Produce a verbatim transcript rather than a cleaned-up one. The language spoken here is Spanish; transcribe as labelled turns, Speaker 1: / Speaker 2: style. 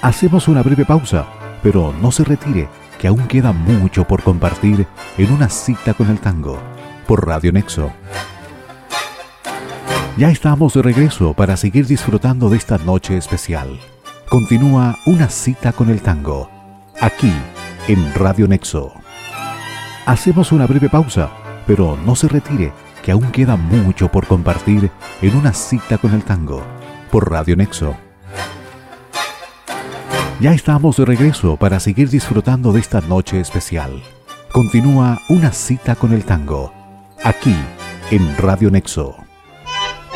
Speaker 1: Hacemos una breve pausa, pero no se retire, que aún queda mucho por compartir en Una cita con el tango, por Radio Nexo. Ya estamos de regreso para seguir disfrutando de esta noche especial. Continúa Una cita con el tango, aquí en Radio Nexo. Hacemos una breve pausa, pero no se retire, que aún queda mucho por compartir en Una cita con el tango, por Radio Nexo. Ya estamos de regreso para seguir disfrutando de esta noche especial. Continúa Una cita con el tango, aquí en Radio Nexo.